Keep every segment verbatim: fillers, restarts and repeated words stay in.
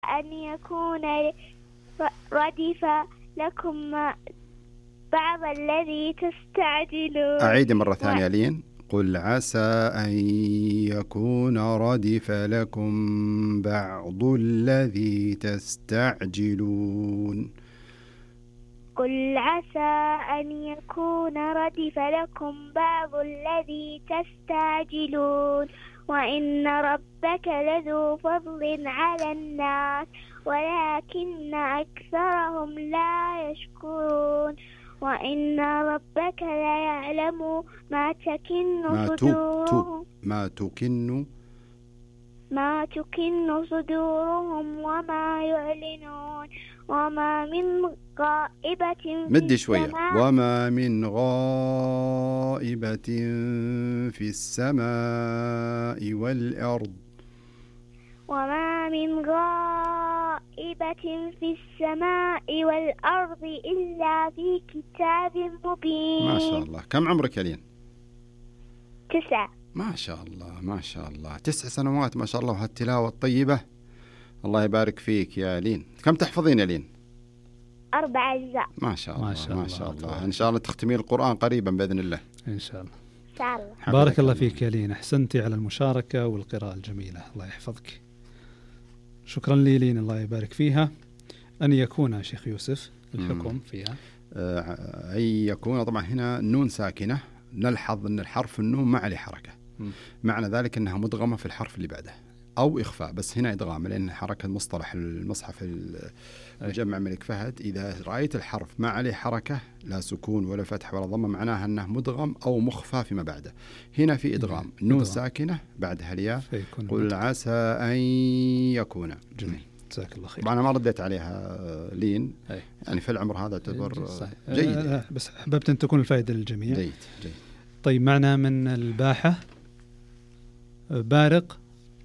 أن يكون ردف لكم بعض الذي تستعجلون. أعيد مرة ثانية و... لين. قل عسى أن يكون ردف لكم بعض الذي تستعجلون. قل عسى أن يكون ردف لكم بعض الذي تستعجلون وإن ربك لذو فضل على الناس ولكن أكثرهم لا يشكرون وإن ربك لا يعلم ما تكن صدورهم ما تكن ما تكن صدورهم وما يعلنون وما من غائبة مدي شوية. وما من غائبة في السماء والأرض وما من غائبة في السماء والأرض إلا في كتاب مبين. ما شاء الله. كم عمرك يا لين؟ تسعة. ما شاء الله ما شاء الله، تسع سنوات ما شاء الله، وهالتلاوة الطيبة. الله يبارك فيك يا لين. كم تحفظين يا لين؟ أربع أجزاء. ما شاء الله ما شاء الله, ما شاء الله. الله. إن شاء الله تختمين القرآن قريبا بإذن الله. إن شاء الله. إن شاء الله. بارك الله فيك يا لين، أحسنتي على المشاركة والقراءة الجميلة، الله يحفظك. شكرا لي لين، الله يبارك فيها. أن يكون شيخ يوسف الحكم فيها آه أن يكون، طبعا هنا النون ساكنة، نلحظ أن الحرف النون ما عليه حركة، م. معنى ذلك أنها مدغمة في الحرف اللي بعده أو إخفاء، بس هنا إدغام، لأن حركة مصطلح المصحف المجمع ملك فهد إذا رأيت الحرف ما عليه حركة لا سكون ولا فتح ولا ضمة معناها أنه مدغم أو مخفى فيما بعده. هنا في إدغام، نون ساكنة بعدها الياء. قل عسى أن يكون. جميل، جزاك الله خير. طبعا أنا ما رديت عليها لين، أي. يعني في العمر هذا تعتبر جيد، أه بس أحببت أن تكون الفائدة للجميع. جيد جيد. طيب معنا من الباحة بارق.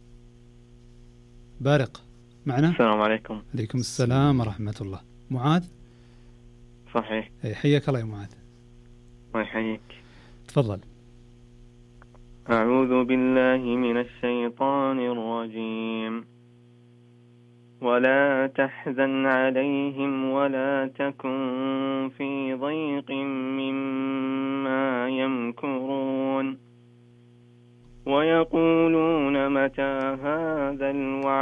بارق معنا؟ السلام عليكم. عليكم السلام ورحمة الله. معاذ؟ صحيح. حياك الله يا معاذ. الله يحييك. تفضل. أعوذ بالله من الشيطان الرجيم. ولا تحزن عليهم ولا تكن في ضيق مما يمكرون ويقولون متى هذا الوعد